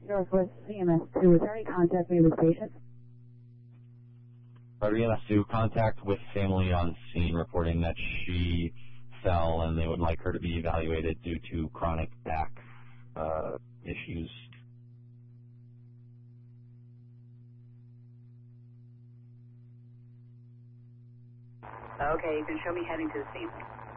Northwest CMS2. Was there any contact made with patient? EMS2 contact with family on scene reporting that she fell and they would like her to be evaluated due to chronic back issues. Okay, you can show me heading to the scene.